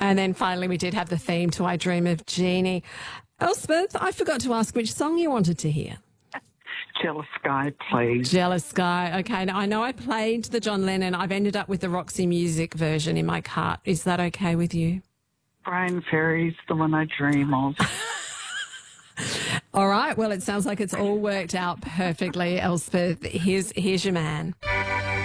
And then finally we did have the theme to I Dream of Jeannie. Elspeth, I forgot to ask which song you wanted to hear. Jealous Sky, please. Jealous Sky. Okay, now I know I played the John Lennon. I've ended up with the Roxy Music version in my cart. Is that okay with you? Brian Ferry's the one I dream of. All right, well, it sounds like it's all worked out perfectly, Elspeth. Here's your man.